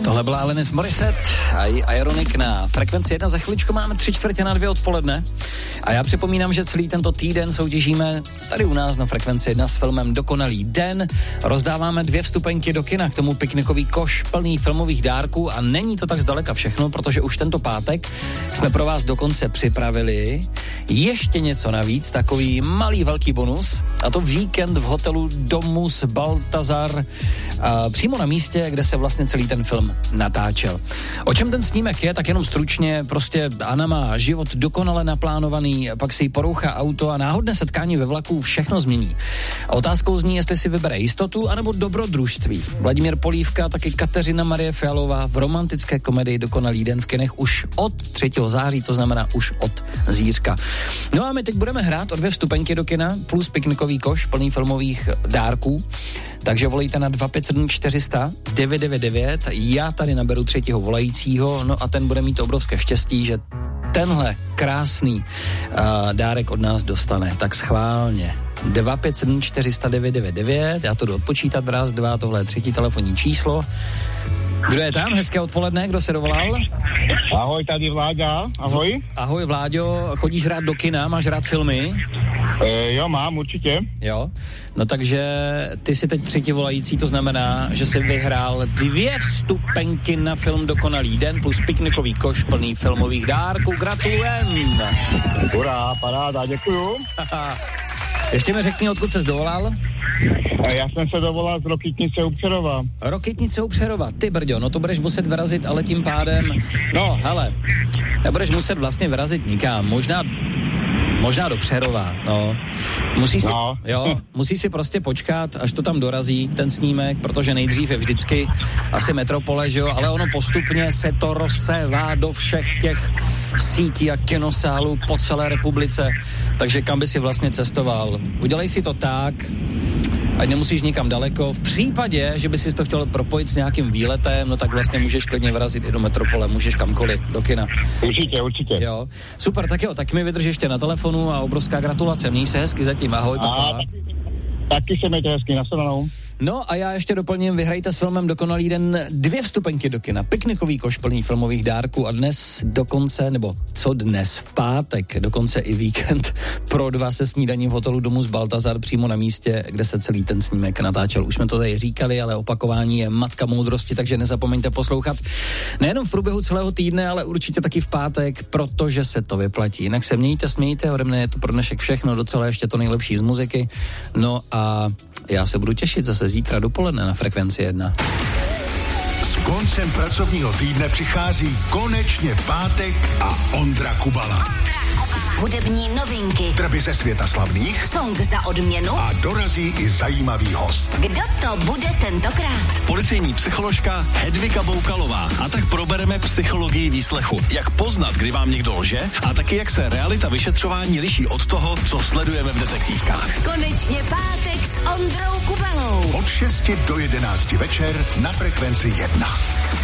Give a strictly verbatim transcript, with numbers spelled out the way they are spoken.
Tohle byla Alanis Morissette a Ironic na Frekvenci jedna. Za chviličku máme tři čtvrtě na dvě odpoledne. A já připomínám, že celý tento týden soutěžíme tady u nás na Frekvenci jedna s filmem Dokonalý den. Rozdáváme dvě vstupenky do kina, k tomu piknikový koš plný filmových dárků a není to tak zdaleka všechno, protože už tento pátek jsme pro vás dokonce připravili ještě něco navíc, takový malý velký bonus, a to víkend v hotelu Domus Baltazar a přímo na místě, kde se vlastně celý ten film natáčel. O čem ten snímek je, tak jenom stručně, prostě Anna má život dokonale naplánovaný, pak si jí porouchá auto a náhodné setkání ve vlaku všechno změní. A otázkou zní, jestli si vybere jistotu anebo dobrodružství. Vladimír Polívka, taky Kateřina Marie Fialová v romantické komedii Dokonalý den v kinech už od třetího září, to znamená už od zítřka. No a my teď budeme hrát o dvě vstupenky do kina plus piknikový koš plný filmových dárků. Takže volejte na dva pět sedm čtyři sta devět devět devět. Já tady naberu třetího volajícího, no a ten bude mít obrovské štěstí, že tenhle krásný uh, dárek od nás dostane. Tak schválně. dva pět sedm čtyři sta devět devět devět. Já to jdu odpočítat. Raz, dva, tohle je třetí telefonní číslo. Kdo je tam? Hezké odpoledne, kdo se dovolal? Ahoj, tady Vláďa, ahoj. Ahoj Vláďo, chodíš rád do kina, máš rád filmy? E, jo, mám, určitě. Jo, no takže ty si teď třetí volající, to znamená, že jsi vyhrál dvě vstupenky na film Dokonalý den plus piknikový koš plný filmových dárků. Gratulujem! Hurá, paráda, děkuju. Ještě mi řekni, odkud ses dovolal? Já jsem se dovolal z Rokytnice u Přerova. Rokytnice u Přerova, ty brďo, no to budeš muset vyrazit, ale tím pádem, no hele, nebudeš muset vlastně vyrazit nikam, možná Možná do Přerova, no. Musí si, no. jo, musí si prostě počkat, až to tam dorazí, ten snímek, protože nejdřív je vždycky asi metropole, že jo, ale ono postupně se to rozsévá do všech těch sítí a kinosálů po celé republice, takže kam by si vlastně cestoval. Udělej si to tak, ať nemusíš nikam daleko. V případě, že by si to chtěl propojit s nějakým výletem, no tak vlastně můžeš klidně vyrazit i do metropole, můžeš kamkoliv, do kina. Určitě, určitě. Jo, super, tak jo, tak mi vydrž ještě na telefonu a obrovská gratulace, měj se hezky zatím, ahoj, papa. Taky, taky se mějte hezky, nasledanou. No a já ještě doplním, vyhrajte s filmem Dokonalý den dvě vstupenky do kina, piknikový koš plný filmových dárků a dnes dokonce, nebo co dnes, v pátek, dokonce i víkend pro dva se snídaním v hotelu Domus Baltazar přímo na místě, kde se celý ten snímek natáčel. Už jsme to tady říkali, ale opakování je matka moudrosti, takže nezapomeňte poslouchat nejenom v průběhu celého týdne, ale určitě taky v pátek, protože se to vyplatí. Jinak se mějte, smějte, ode mne je to pro dnešek všechno, docela ještě to nejlepší z muziky. No a já se budu těšit zase zítra dopoledne na Frekvenci jedna. S koncem pracovního týdne přichází konečně pátek a Ondra Kubala. Hudební novinky, Trby ze světa slavných, song za odměnu a dorazí i zajímavý host. Kdo to bude tentokrát? Policejní psycholožka Hedvika Boukalová. A tak probereme psychologii výslechu. Jak poznat, kdy vám někdo lže, a taky jak se realita vyšetřování liší od toho, co sledujeme v detektivkách. Konečně pátek s Ondrou Kubalou. Od šesti do jedenácti večer na Frekvenci jedna.